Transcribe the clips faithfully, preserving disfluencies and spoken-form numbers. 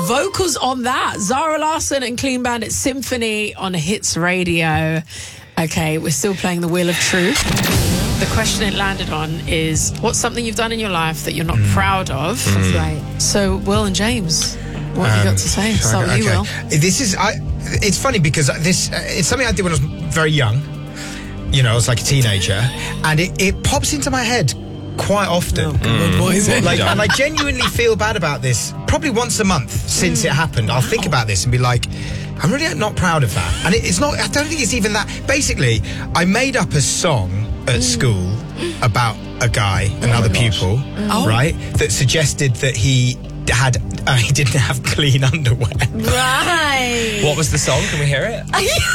vocals on that. Zara Larsson and Clean Bandit Symphony on Hits Radio. Okay, we're still playing the Wheel of Truth. The question it landed on is, what's something you've done in your life that you're not mm. proud of? Mm. That's right. So, Will and James, what have um, you got to say? Start with you, Will. This is, I, it's funny because this, uh, it's something I did when I was very young. You know, I was like a teenager. And it, it pops into my head quite often. Oh, mm. boy, is it? Like, and I genuinely feel bad about this. Probably once a month since mm. it happened, I'll think about this and be like, I'm really not proud of that. And it, it's not, I don't think it's even that. Basically, I made up a song at mm. school about a guy, another oh pupil, mm. right, that suggested that he had, uh, he didn't have clean underwear. Right. What was the song? Can we hear it?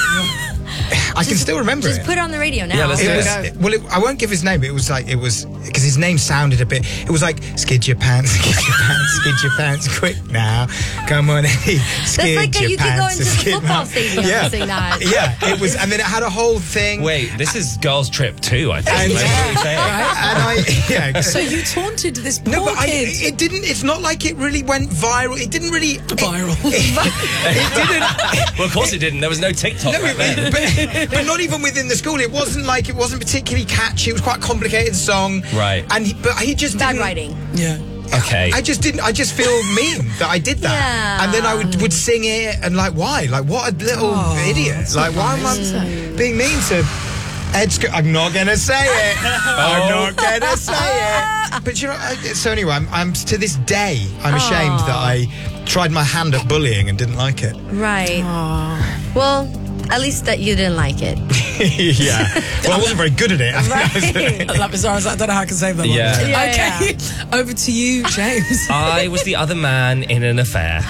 I just, can still remember just it. Just put it on the radio now. Yeah, let's it do was, it. Well, it, I won't give his name. It was like, it was, because his name sounded a bit, it was like, skid your pants, skid your pants, skid your pants, quick now. Come on, hey, skid That's like your you pants. You could go into the football stadium yeah. and sing that. Yeah, it was, and then it had a whole thing. Wait, this is Girls Trip too, I think. And, That's what you're saying. And I, yeah. So you taunted this poor no, but I, kid. it didn't, it's not like it really went viral. It didn't really... Viral. It, it, it didn't... Well, of course it didn't. There was no TikTok No, back then. but, but not even within the school. It wasn't like, it wasn't particularly catchy. It was quite a complicated song. Right. And he, but he just Bad didn't... writing. Yeah. Okay. I just didn't, I just feel mean that I did that. Yeah. And then I would, would sing it and like, why? Like, what a little oh, idiot. Like, why am I being mean to Ed Sc- I'm not going to say it. I'm not going to say it. But you know, I, so anyway, I'm, I'm to this day, I'm ashamed Aww. that I tried my hand at bullying and didn't like it. Right. Aww. Well, at least that you didn't like it. Yeah. Well, I wasn't very good at it. Right. I love it. I was like, I don't know how I can save that one. Yeah. Yeah, okay. Yeah. Over to you, James. I was the other man in an affair.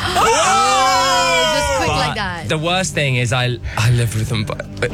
Oh, just quick But like that. the worst thing is I I lived with them, but... but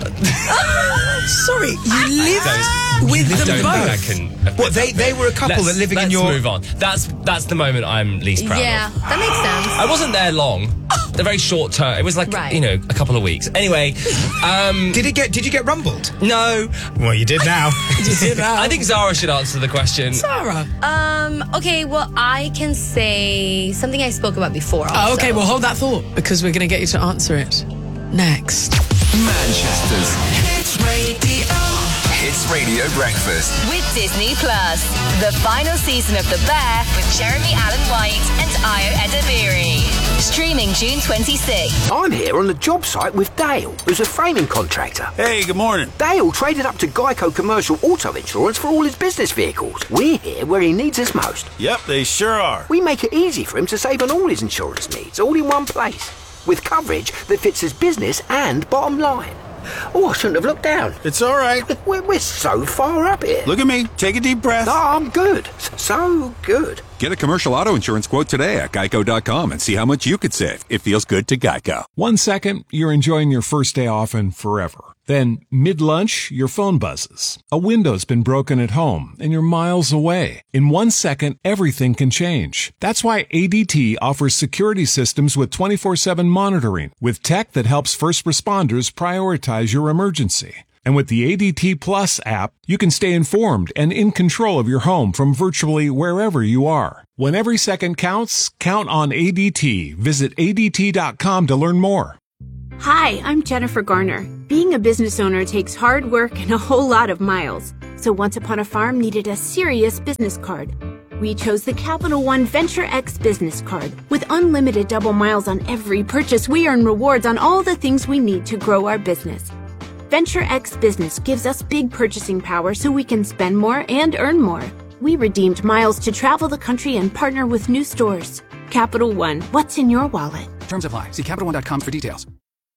Sorry, you lived with I them don't both? think I can... What, they, they were a couple let's, that living let's in your... move on. That's, that's the moment I'm least proud Yeah, of. that makes sense. I wasn't there long. A very short term. It was like, Right. you know, a couple of weeks. Anyway, um... Did it get? Did you get rumbled? no. Well, you did now. You did that. I think Zara should answer the question. Sarah. Um, okay, well, I can say something I spoke about before. Oh, Also. okay, well, hold that thought because we're going to get you to answer it next. Manchester's Hits Radio. Hits Radio Breakfast. With Disney Plus. The final season of The Bear with Jeremy Allen White and Ayo Edebiri. Streaming June twenty-sixth. I'm here on the job site with Dale, who's a framing contractor. Hey, good morning. Dale traded up to Geico Commercial Auto Insurance for all his business vehicles. We're here where he needs us most. Yep, they sure are. We make it easy for him to save on all his insurance needs, all in one place, with coverage that fits his business and bottom line. Oh, I shouldn't have looked down. It's all right. We're, we're so far up here. Look at me. Take a deep breath. No, I'm good. So good. Get a commercial auto insurance quote today at geico dot com and see how much you could save. It feels good to Geico. One second, you're enjoying your first day off and forever. Then, mid-lunch, your phone buzzes. A window's been broken at home, and you're miles away. In one second, everything can change. That's why A D T offers security systems with twenty-four seven monitoring, with tech that helps first responders prioritize your emergency. And with the A D T Plus app, you can stay informed and in control of your home from virtually wherever you are. When every second counts, count on A D T. Visit A D T dot com to learn more. Hi, I'm Jennifer Garner. Being a business owner takes hard work and a whole lot of miles. So Once Upon a Farm needed a serious business card. We chose the Capital One Venture X business card. With unlimited double miles on every purchase, we earn rewards on all the things we need to grow our business. Venture X Business gives us big purchasing power so we can spend more and earn more. We redeemed miles to travel the country and partner with new stores. Capital One, what's in your wallet? Terms apply. See Capital One dot com for details.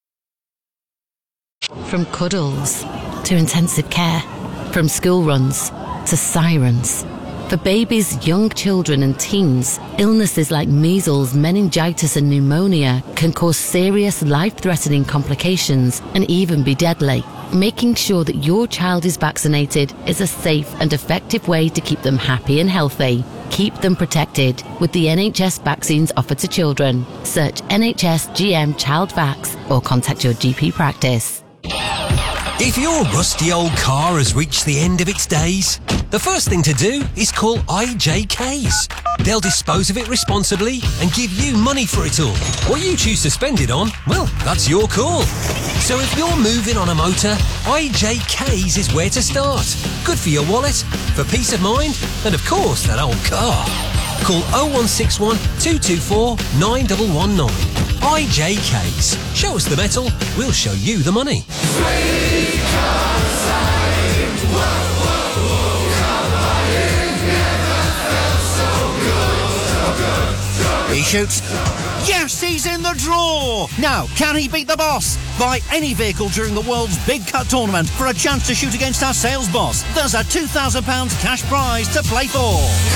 From cuddles to intensive care, from school runs to sirens. For babies, young children and teens, illnesses like measles, meningitis and pneumonia can cause serious life-threatening complications and even be deadly. Making sure that your child is vaccinated is a safe and effective way to keep them happy and healthy. Keep them protected with the N H S vaccines offered to children. Search N H S G M Child Vax or contact your G P practice. If your rusty old car has reached the end of its days, The first thing to do is call I J Ks. They'll dispose of it responsibly and give you money for it all. What you choose to spend it on, well, that's your call. So if you're moving on a motor, I J Ks is where to start. Good for your wallet, for peace of mind, and of course, that old car. Call oh one six one, two two four, nine one one nine. I J Ks. Show us the metal, we'll show you the money. He shoots. Yes, he's in the draw! Now, can he beat the boss? Buy any vehicle during the world's Big Cut tournament for a chance to shoot against our sales boss. There's a two thousand pounds cash prize to play for.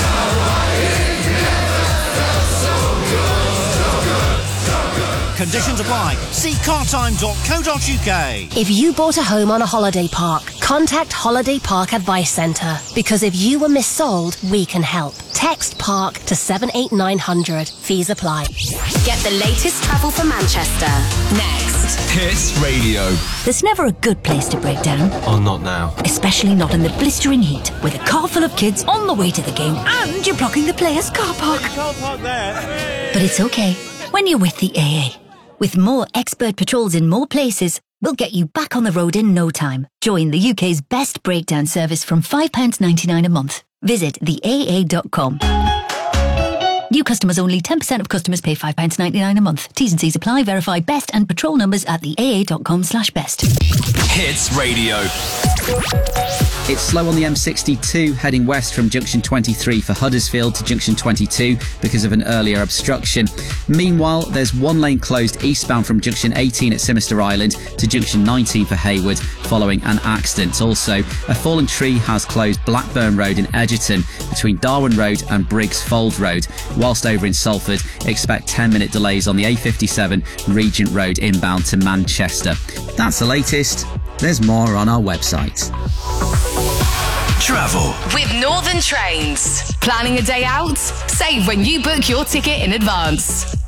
Conditions apply. See cartime dot co dot U K. If you bought a home on a holiday park, contact Holiday Park Advice Centre. Because if you were missold, we can help. Text PARK to seven eight nine hundred. Fees apply. Get the latest travel for Manchester. Next. Hits Radio. There's never a good place to break down. Oh, not now. Especially not in the blistering heat, with a car full of kids on the way to the game and you're blocking the players' car park. Can't park there. But it's okay when you're with the A A. With more expert patrols in more places, we'll get you back on the road in no time. Join the U K's best breakdown service from five pounds ninety-nine a month. Visit the A A dot com. New customers only. ten percent of customers pay five pounds ninety-nine a month. T's and C's apply. Verify best and patrol numbers at the A A dot com slash best. Hits Radio. It's slow on the M sixty-two heading west from junction twenty-three for Huddersfield to junction twenty-two because of an earlier obstruction. Meanwhile, there's one lane closed eastbound from junction eighteen at Sinister Island to junction nineteen for Haywood following an accident. Also, a fallen tree has closed Blackburn Road in Edgerton between Darwin Road and Briggs Fold Road. Whilst over in Salford, expect ten minute delays on the A fifty-seven Regent Road inbound to Manchester. That's the latest. There's more on our website. Travel with Northern Trains. Planning a day out? Save when you book your ticket in advance.